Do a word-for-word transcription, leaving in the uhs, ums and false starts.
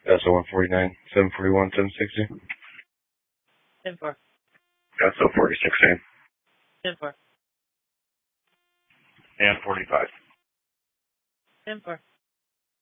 S O one forty-nine, seven forty-one, seven sixty. ten four. S O forty sixteen. ten four. And forty-five. ten four.